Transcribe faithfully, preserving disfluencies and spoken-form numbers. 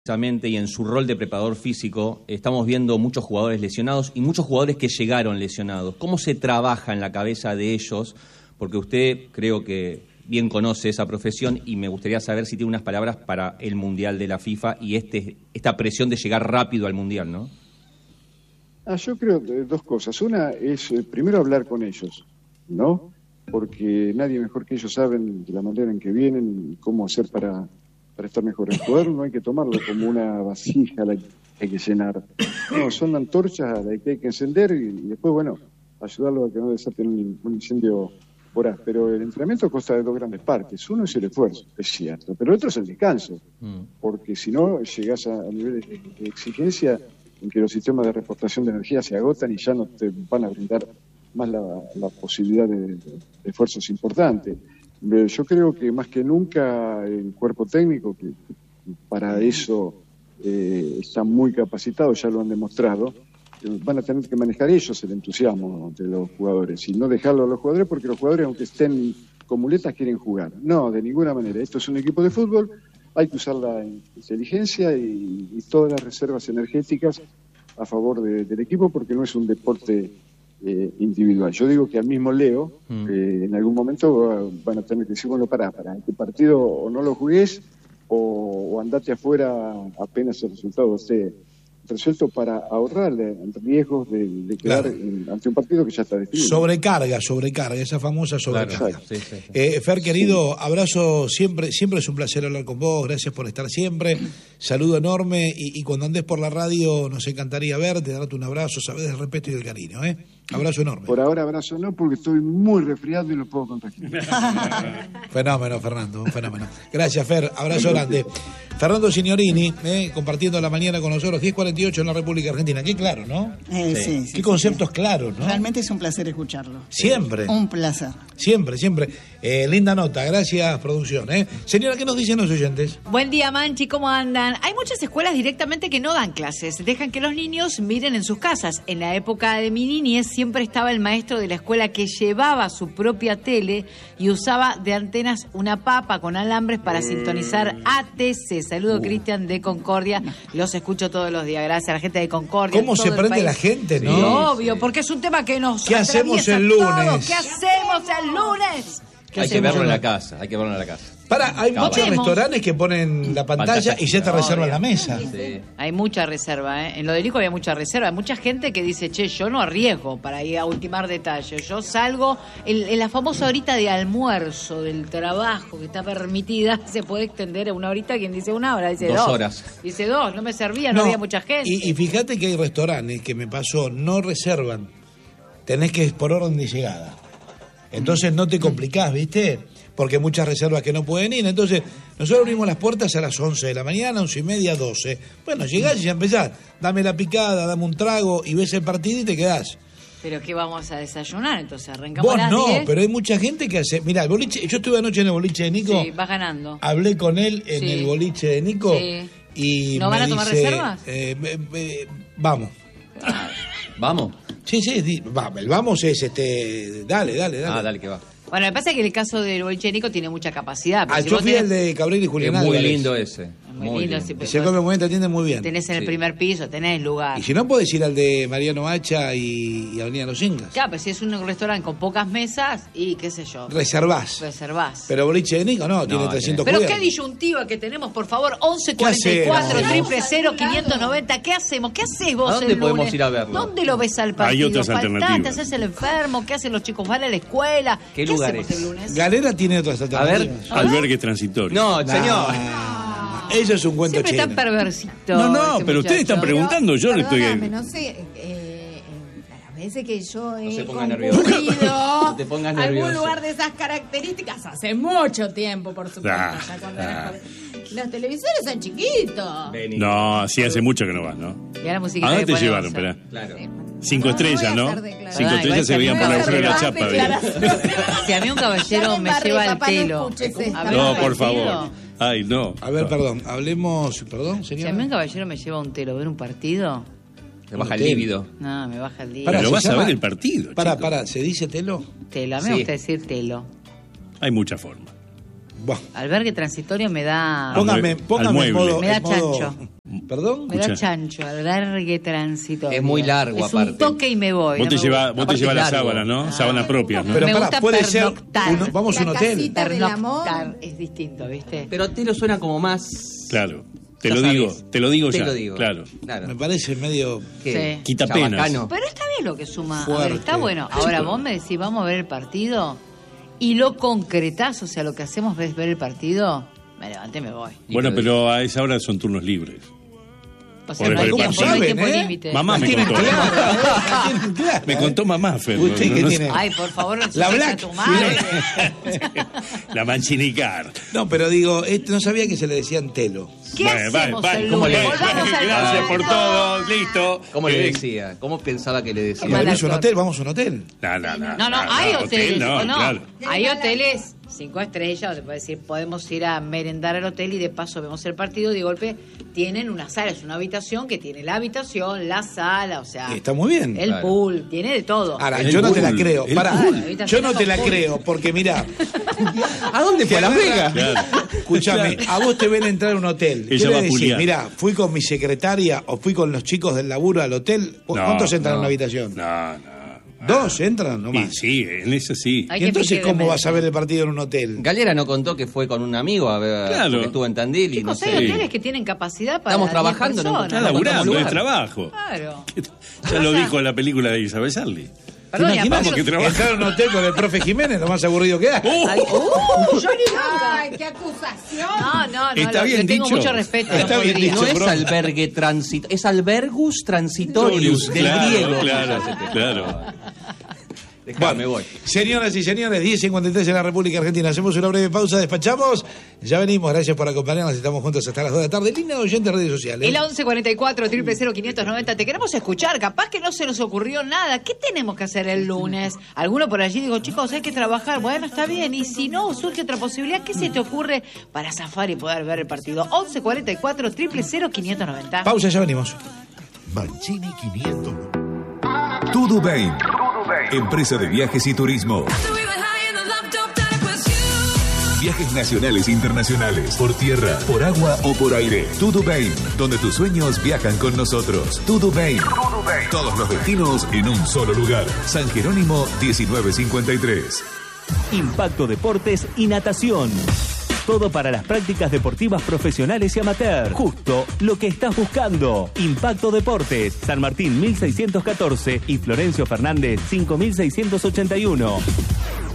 y en su rol de preparador físico, estamos viendo muchos jugadores lesionados y muchos jugadores que llegaron lesionados. ¿Cómo se trabaja en la cabeza de ellos? Porque usted creo que bien conoce esa profesión y me gustaría saber si tiene unas palabras para el Mundial de la FIFA y este esta presión de llegar rápido al Mundial, ¿no? Ah, yo creo dos cosas. Una es, eh, primero, hablar con ellos, ¿no? Porque nadie mejor que ellos saben de la manera en que vienen y cómo hacer para... para estar mejor. El jugador no hay que tomarlo como una vasija a la que hay que llenar. No, son antorchas a las que hay que encender y, y después, bueno, ayudarlo a que no desaten un, un incendio voraz. Pero el entrenamiento consta de dos grandes partes. Uno es el esfuerzo, es cierto, pero el otro es el descanso. Mm. Porque si no, llegás a, a niveles de, de exigencia en que los sistemas de reportación de energía se agotan y ya no te van a brindar más la, la posibilidad de, de, de esfuerzos importantes. Yo creo que más que nunca el cuerpo técnico, que para eso eh, está muy capacitado, ya lo han demostrado, eh, van a tener que manejar ellos el entusiasmo de los jugadores y no dejarlo a los jugadores, porque los jugadores, aunque estén con muletas, quieren jugar. No, de ninguna manera. Esto es un equipo de fútbol, hay que usar la inteligencia y, y todas las reservas energéticas a favor de, del equipo, porque no es un deporte Eh, individual. Yo digo que al mismo Leo, mm. eh, en algún momento uh, van a tener que decir, bueno, pará, pará, este partido o no lo jugués o, o andate afuera apenas el resultado esté resuelto, para ahorrarle riesgos de, de quedar claro. en, ante un partido que ya está definido. Sobrecarga, sobrecarga, esa famosa sobrecarga. Claro, sí, sí, sí. Eh, Fer, querido, abrazo siempre, siempre es un placer hablar con vos, gracias por estar siempre, saludo enorme y, y cuando andes por la radio nos encantaría verte, darte un abrazo, sabés del respeto y del cariño, ¿eh? Abrazo enorme. Por ahora abrazo no, porque estoy muy resfriado y lo puedo contagiar. Fenómeno, Fernando, un fenómeno. Gracias, Fer, abrazo grande. Fernando Signorini, eh, compartiendo la mañana con nosotros, diez cuarenta y ocho en la República Argentina. Qué claro, ¿no? Eh, sí. sí, sí. Qué conceptos sí. claros, ¿no? Realmente es un placer escucharlo. Siempre. Un placer. Siempre, siempre. Eh, linda nota, gracias, producción. ¿eh? Señora, ¿qué nos dicen los oyentes? Buen día, Manchi, ¿cómo andan? Hay muchas escuelas directamente que no dan clases, dejan que los niños miren en sus casas. En la época de mi niñez siempre estaba el maestro de la escuela que llevaba su propia tele y usaba de antenas una papa con alambres para sintonizar A T C. Saludo, uh. Cristian de Concordia. Los escucho todos los días. Gracias a la gente de Concordia. ¿Cómo se prende la gente, no? Sí, obvio, porque es un tema que nos ¿Qué hacemos el lunes? Todo. ¿Qué hacemos el lunes? Hay que verlo en la casa, hay que verlo en la casa. Para, hay Cabal. muchos restaurantes que ponen la pantalla, pantalla y ya te reservan la mesa. Sí. Hay mucha reserva, ¿eh? En lo del hijo había mucha reserva. Hay mucha gente que dice, che, yo no arriesgo para ir a ultimar detalles. Yo salgo, en, en la famosa horita de almuerzo del trabajo que está permitida, se puede extender a una horita. Quien dice una hora, dice dos. Dos horas. Dice dos, no me servía, no, no había mucha gente. Y, y fíjate que hay restaurantes que me pasó, no reservan. Tenés que ir por orden de llegada. Entonces no te complicás, ¿viste? Porque hay muchas reservas que no pueden ir. Entonces, nosotros abrimos las puertas a las once de la mañana, once y media, doce. Bueno, llegás y ya empezás. Dame la picada, dame un trago y ves el partido y te quedás. ¿Pero qué vamos a desayunar? Entonces arrancamos Vos a las no, diez. pero hay mucha gente que hace... Mirá, el boliche, yo estuve anoche en el boliche de Nico. Sí, vas ganando. Hablé con él en sí. el boliche de Nico. Sí. Y ¿No van a tomar dice, reservas? Eh, eh, eh, vamos. ¿Vamos? Sí, sí, di, va, el vamos es este... Dale, dale, dale. Ah, dale, que va. Bueno, lo que pasa es que el caso del boliche Nico tiene mucha capacidad. Ah, si yo vos fui tenés... el de Cabrera y Julián Es muy Álvarez. lindo ese. Muy, muy lindo. Sí, ese come muy bien, te atiende muy bien. Tenés en el sí. primer piso, tenés lugar. Y si no, podés ir al de Mariano Hacha y, y Avenida Los Incas. Claro, pero si es un restaurante con pocas mesas y qué sé yo. Reservás. Reservás. Pero boliche de Nico no, no tiene trescientos Pero cubiertos. qué disyuntiva que tenemos, por favor, once cuarenta y cuatro, triple cero, quinientos noventa. ¿Qué hacemos? ¿Qué haces vos ¿A dónde el podemos lunes? ir a verlo? ¿Dónde lo ves al partido? Hay otras Faltá, alternativas. ¿Te haces el enfermo? ¿Qué hacen los chicos? ¿Van a la escuela? ¿Qué ¿Qué lugares? hacemos el lunes? Galera tiene otras alternativas. A ver. Albergue transitorio. No, señor. Ah, eso es un cuento Siempre chino. tan perversito. No, no, ese pero ustedes muchacho. están preguntando, yo le Perdóname, estoy... no sé, eh, las veces que yo he No se ponga nervioso. concurrido No te pongas a algún nervioso. lugar de esas características hace mucho tiempo, por supuesto. Ah, ya cuando ah. era joven. Los televisores son chiquitos. Vení. No, sí, hace mucho que no vas, ¿no? Y ahora musiquita ¿A dónde que te llevaron? ponemos, Espera. Claro. Cinco No, no voy estrellas, a ¿no? hacer declaraciones. Cinco Ah, estrellas se igual veían si por la no agujero de la hacer chapa. declaraciones. Si a mí un caballero No me me embarré, lleva al papá, no telo. escuches esto. A mí No, un por caballero- favor. Ay, no. A ver, perdón, hablemos... Perdón, Si a señora. mí un caballero me lleva a un telo a ver un partido, Te baja el Hotel. líbido. no, me baja el día. Pará, Pero ¿se vas a llama? ver el partido, Para, chico. para, ¿se dice telo? Telo, a mí me Sí. gusta decir telo. Hay muchas formas. Buah. Albergue transitorio me da... Póngame, Al póngame en mueble. modo, Me da en modo- chancho. ¿Perdón? Me da Escucha. chancho, albergue transitorio. Es muy largo, Es un aparte. toque y me voy. Vos no te me llevas gusta. vos te Aparte llevas es las largo. sábanas, ¿no? Ah. Sábanas propias, ¿no? Pero Me pará, gusta puede ser. pernoctar. uno- vamos a un La hotel. casita del amor. Pernoctar es distinto, ¿viste? Pero te lo suena como más... Claro. Te Ya lo sabes. digo, te lo digo Te ya. lo digo. Claro. Claro. Me parece medio. ¿Qué? Sí. Quita penas. Chabacano. Pero está bien lo que suma. A Fuerte. ver, está bueno. Ahora Chico. vos me decís, vamos a ver el partido y lo concretás, o sea, lo que hacemos es ver el partido, me levanté y me voy. Bueno, pero a esa hora son turnos libres. O sea, Por no hay el tiempo, partido. no hay ¿Saben, tiempo eh? límite. Mamá me tienen contó. clara, ¿eh? La tienen clara. Me contó mamá, Fer. ¿Usted no- qué no tiene? sé. Ay, por favor, no La ensucies a Black. tu madre. La manchinicar. No, pero digo, este, no sabía que se le decían telo. ¿Qué Bueno, hacemos vale, vale. el ¿Cómo lunes? le- Volvamos al Gracias por momento. todo, listo. ¿Cómo le Eh, decía? ¿Cómo pensaba que le ¿Me decía? Mala venís a un suerte. hotel? Vamos a un hotel. No, no, no. No, no, hay hotel, hoteles, no, ¿o no? claro. Hay hoteles cinco estrellas, donde puede decir, podemos ir a merendar al hotel y de paso vemos el partido. De golpe tienen una sala, es una habitación que tiene la habitación, la sala, o sea, Está muy bien. el Claro. pool, tiene de todo. Ahora, El yo no te la pool, creo. el Pará, pool. Ahorita yo no tenemos te la pool. creo, porque mirá, ¿A dónde fue? ¿A Las Vegas? Claro. escúchame, a vos te ven entrar a un hotel. Ella ¿Qué va le a decís? puliar. Mirá, fui con mi secretaria o fui con los chicos del laburo al hotel. No, ¿Cuántos entran no. a una habitación? No, no. ¿Dos entran Y nomás? sí, en eso sí. Hay ¿Y que entonces fingir cómo vas demencia. a ver el partido en un hotel? Galera no contó que fue con un amigo a ver, Claro. porque estuvo en Tandil y no Chicos, sé. hay hoteles que tienen capacidad para Estamos diez trabajando, ¿no? personas. Está No encontramos laburando, lugar. es trabajo. Claro. Ya lo dijo en la película de Isabel Sarli. Perdón, y imaginas aparte- que trabaja? Entrar a un hotel con el profe Jiménez, lo más aburrido que hay. ¡Oh! Ay, uh, Johnny Loca. Ay, qué acusación. No, no, no, Está lo- bien le tengo dicho. mucho respeto. Está no bien podría. dicho. No es bro. albergue transitorio, es albergus transitorius del claro, griego. Claro, claro. Dejá, me voy. Señoras y señores, diez cincuenta y tres en la República Argentina. Hacemos una breve pausa, despachamos. Ya venimos, gracias por acompañarnos. Estamos juntos hasta las dos de la tarde. Línea de oyentes, redes sociales. El once cuarenta y cuatro, triple cero, quinientos noventa. Te queremos escuchar. Capaz que no se nos ocurrió nada. ¿Qué tenemos que hacer el lunes? Alguno por allí digo, chicos, hay que trabajar. Bueno, está bien. Y si no surge otra posibilidad, ¿qué se te ocurre para zafar y poder ver el partido? once cuarenta y cuatro, triple cero, quinientos noventa. Pausa, ya venimos. Mancini quinientos. Tudo Bem. Empresa de viajes y turismo. Viajes nacionales e internacionales, por tierra, por agua o por aire. Tudo Bem, donde tus sueños viajan con nosotros. Tudo Bem. Todos los destinos en un solo lugar. San Jerónimo diecinueve cincuenta y tres. Impacto Deportes y Natación. Todo para las prácticas deportivas profesionales y amateur. Justo lo que estás buscando. Impacto Deportes, San Martín mil seiscientos catorce y Florencio Fernández cinco mil seiscientos ochenta y uno.